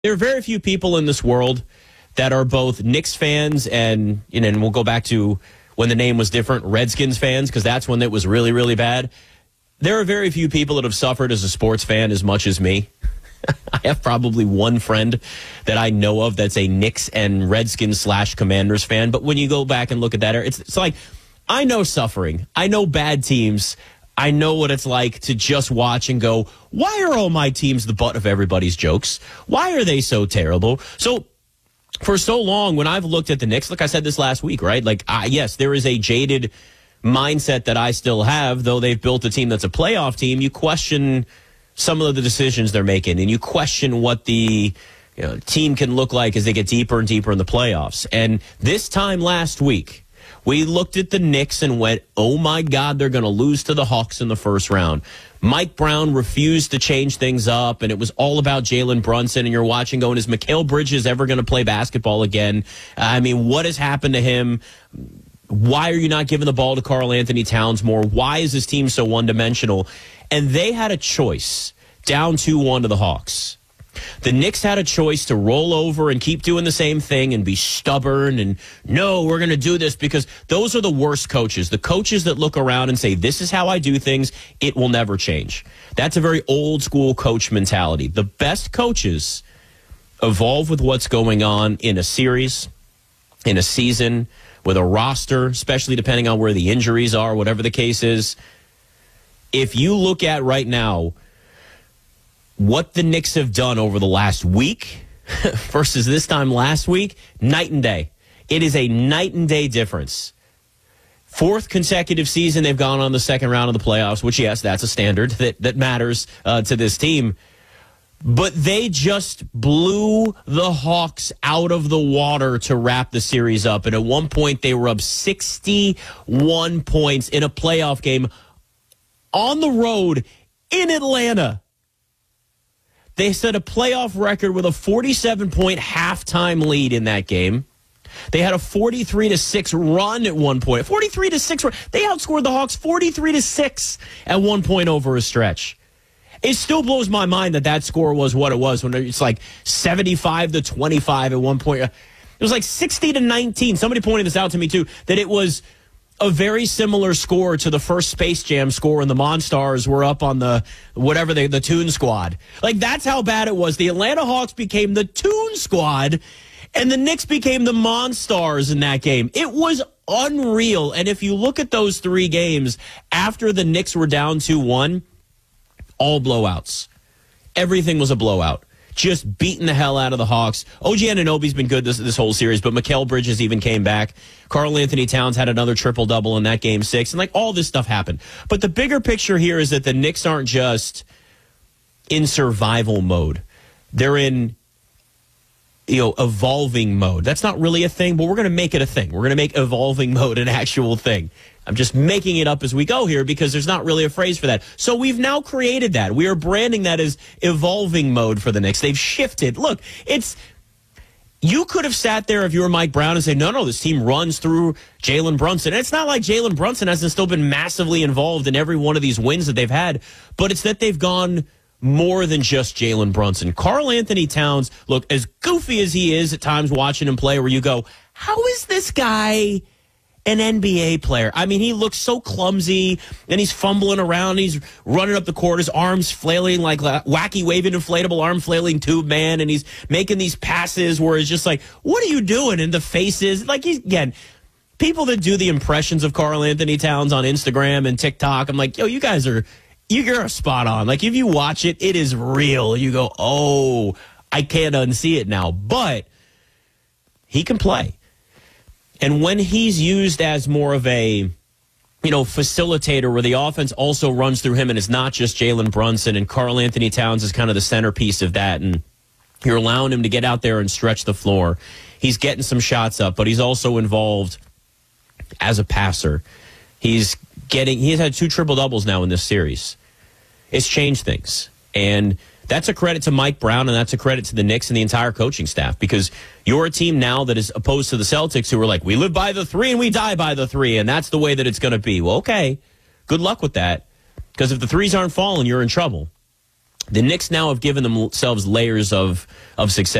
There are very few people in this world that are both Knicks fans and we'll go back to when the name was different, Redskins fans, because that's when it was really, really bad. There are very few people that have suffered as a sports fan as much as me. I have probably one friend that I know of that's a Knicks and Redskins / Commanders fan. But when you go back and look at that, it's like, I know suffering. I know bad teams. I know what it's like to just watch and go, why are all my teams the butt of everybody's jokes? Why are they so terrible? So for so long, when I've looked at the Knicks, like I said this last week, right? Like, yes, there is a jaded mindset that I still have, though they've built a team that's a playoff team. You question some of the decisions they're making, and you question what the team can look like as they get deeper and deeper in the playoffs. And this time last week, we looked at the Knicks and went, oh my God, they're going to lose to the Hawks in the first round. Mike Brown refused to change things up, and it was all about Jalen Brunson, and you're watching going, is Mikal Bridges ever going to play basketball again? I mean, what has happened to him? Why are you not giving the ball to Karl Anthony Towns more? Why is this team so one-dimensional? And they had a choice, down 2-1 to the Hawks. The Knicks had a choice to roll over and keep doing the same thing and be stubborn and, no, we're going to do this, because those are the worst coaches. The coaches that look around and say, this is how I do things, it will never change. That's a very old-school coach mentality. The best coaches evolve with what's going on in a series, in a season, with a roster, especially depending on where the injuries are, whatever the case is. If you look at right now what the Knicks have done over the last week versus this time last week, night and day. It is a night and day difference. Fourth consecutive season they've gone on the second round of the playoffs, which, yes, that's a standard that matters to this team. But they just blew the Hawks out of the water to wrap the series up. And at one point, they were up 61 points in a playoff game on the road in Atlanta. They set a playoff record with a 47-point halftime lead in that game. They had a 43-6 run at one point. 43-6 run. They outscored the Hawks 43-6 at one point over a stretch. It still blows my mind that score was what it was when it's like 75-25 at one point. It was like 60-19. Somebody pointed this out to me too, that it was a very similar score to the first Space Jam score when the Monstars were up on the Toon Squad. Like, that's how bad it was. The Atlanta Hawks became the Toon Squad, and the Knicks became the Monstars in that game. It was unreal. And if you look at those three games after the Knicks were down 2-1, all blowouts. Everything was a blowout. Just beating the hell out of the Hawks. OG Anunoby's been good this whole series, but Mikal Bridges even came back. Karl Anthony Towns had another triple-double in that Game 6, and like all this stuff happened. But the bigger picture here is that the Knicks aren't just in survival mode. They're in evolving mode. That's not really a thing, but we're going to make it a thing. We're going to make evolving mode an actual thing. I'm just making it up as we go here because there's not really a phrase for that. So we've now created that. We are branding that as evolving mode for the Knicks. They've shifted. Look, you could have sat there if you were Mike Brown and said, no, this team runs through Jalen Brunson. And it's not like Jalen Brunson hasn't still been massively involved in every one of these wins that they've had, but it's that they've gone more than just Jalen Brunson. Karl Anthony Towns, look, as goofy as he is at times watching him play, where you go, how is this guy an NBA player? I mean, he looks so clumsy, and he's fumbling around. He's running up the court, his arms flailing like wacky waving inflatable arm flailing tube man, and he's making these passes where it's just like, what are you doing? And the faces, like, again, people that do the impressions of Karl Anthony Towns on Instagram and TikTok, I'm like, yo, you're spot on. Like, if you watch it, it is real. You go, oh, I can't unsee it now. But he can play. And when he's used as more of a, facilitator where the offense also runs through him and it's not just Jalen Brunson, and Karl Anthony Towns is kind of the centerpiece of that, and you're allowing him to get out there and stretch the floor. He's getting some shots up, but he's also involved as a passer. He's had 2 triple-doubles now in this series. It's changed things. And that's a credit to Mike Brown, and that's a credit to the Knicks and the entire coaching staff, because you're a team now that is opposed to the Celtics, who are like, we live by the 3 and we die by the 3, and that's the way that it's going to be. Well, okay, good luck with that, because if the threes aren't falling, you're in trouble. The Knicks now have given themselves layers of success.